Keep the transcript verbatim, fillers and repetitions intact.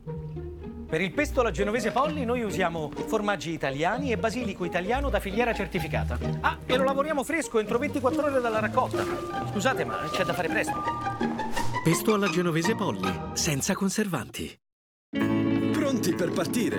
Per il pesto alla genovese Polly noi usiamo formaggi italiani e basilico italiano da filiera certificata. Ah, e lo lavoriamo fresco entro ventiquattro ore dalla raccolta. Scusate, ma c'è da fare presto. Pesto alla genovese Polly, senza conservanti. Pronti per partire!